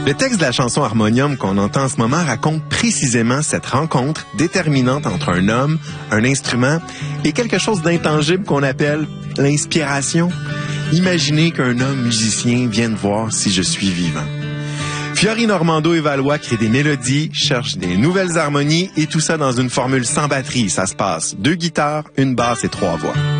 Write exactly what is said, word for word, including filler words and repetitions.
Le texte de la chanson Harmonium qu'on entend en ce moment raconte précisément cette rencontre déterminante entre un homme, un instrument et quelque chose d'intangible qu'on appelle l'inspiration. Imaginez qu'un homme musicien vienne voir si je suis vivant. Fiori Normando et Valois créent des mélodies, cherchent des nouvelles harmonies et tout ça dans une formule sans batterie. Ça se passe deux guitares, une basse et trois voix.